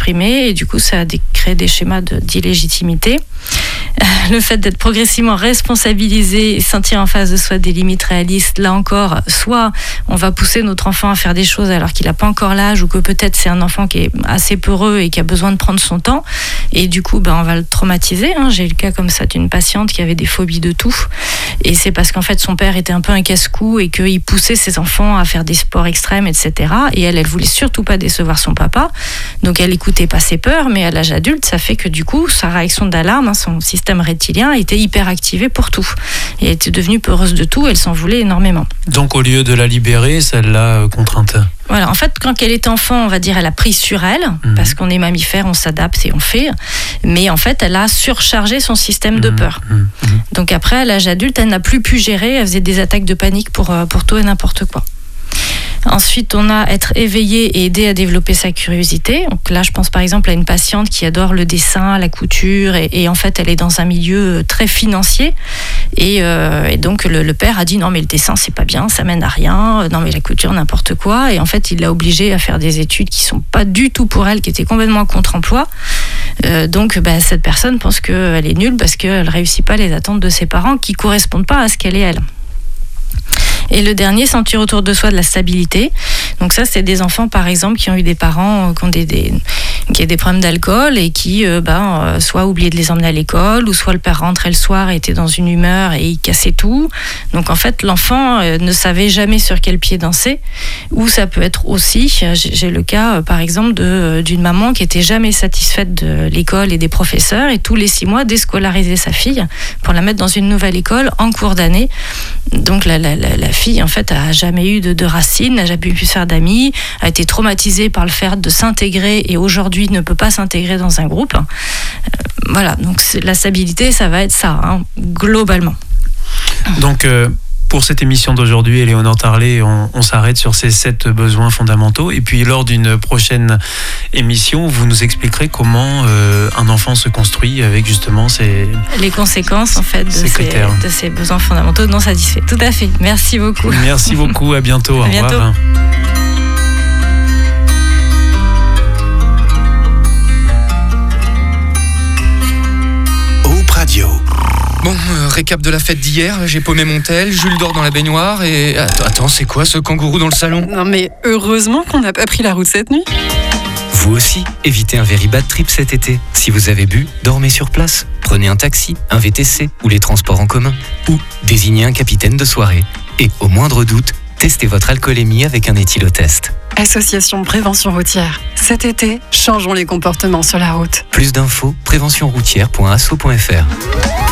s'exprimer et du coup ça crée des schémas d'illégitimité. Le fait d'être progressivement responsabilisé et sentir en face de soi des limites réalistes, là encore, soit on va pousser notre enfant à faire des choses alors qu'il n'a pas encore l'âge ou que peut-être c'est un enfant qui est assez peureux et qui a besoin de prendre son temps et du coup on va le traumatiser. J'ai le cas comme ça d'une patiente qui avait des phobies de tout et c'est parce qu'en fait son père était un peu un casse-cou et qu'il poussait ses enfants à faire des sports extrêmes, etc. Et elle voulait surtout pas décevoir son papa, donc elle écoutait pas ses peurs, mais à l'âge adulte ça fait que du coup sa réaction d'alarme, son système reptilien était hyper activé pour tout et elle était devenue peureuse de tout, elle s'en voulait énormément. Donc au lieu de la libérer, ça l'a contrainte. Voilà, en fait, quand elle est enfant, on va dire, elle a pris sur elle, parce qu'on est mammifère, on s'adapte et on fait, mais en fait, elle a surchargé son système de peur. Donc après, à l'âge adulte, elle n'a plus pu gérer, elle faisait des attaques de panique pour tout et n'importe quoi. Ensuite, on a être éveillé et aider à développer sa curiosité. Donc là, je pense par exemple à une patiente qui adore le dessin, la couture, et en fait, elle est dans un milieu très financier. Et donc, le père a dit non, mais le dessin, c'est pas bien, ça mène à rien. Non, mais la couture, n'importe quoi. Et en fait, il l'a obligée à faire des études qui sont pas du tout pour elle, qui étaient complètement en contre-emploi. Donc, cette personne pense qu'elle est nulle parce qu'elle réussit pas les attentes de ses parents qui correspondent pas à ce qu'elle est elle. Et le dernier, sentir autour de soi de la stabilité. Donc ça, c'est des enfants, par exemple, qui ont eu des parents qui ont des problèmes d'alcool et qui, soit oubliaient de les emmener à l'école, ou soit le père rentrait le soir et était dans une humeur et il cassait tout. Donc en fait, l'enfant ne savait jamais sur quel pied danser. Ou ça peut être aussi, j'ai le cas, par exemple, d'une maman qui était jamais satisfaite de l'école et des professeurs et tous les 6 mois déscolariser sa fille pour la mettre dans une nouvelle école en cours d'année. Donc la fille, en fait, a jamais eu de racines, n'a jamais pu se faire d'amis, a été traumatisée par le fait de s'intégrer et aujourd'hui ne peut pas s'intégrer dans un groupe. Voilà, donc la stabilité, ça va être ça, globalement. Donc, pour cette émission d'aujourd'hui, Éléonore Tarlet, on s'arrête sur ces 7 besoins fondamentaux. Et puis, lors d'une prochaine émission, vous nous expliquerez comment un enfant se construit avec justement les conséquences, en fait, de ces besoins fondamentaux non satisfaits. Tout à fait. Merci beaucoup. Merci beaucoup. À bientôt. Au revoir. Bientôt. Radio. Bon, récap de la fête d'hier, j'ai paumé mon tel, Jules dort dans la baignoire et... Attends, c'est quoi ce kangourou dans le salon ? Non mais heureusement qu'on n'a pas pris la route cette nuit. Vous aussi, évitez un very bad trip cet été. Si vous avez bu, dormez sur place. Prenez un taxi, un VTC ou les transports en commun. Ou désignez un capitaine de soirée. Et au moindre doute, testez votre alcoolémie avec un éthylotest. Association Prévention Routière. Cet été, changeons les comportements sur la route. Plus d'infos, préventionroutière.asso.fr.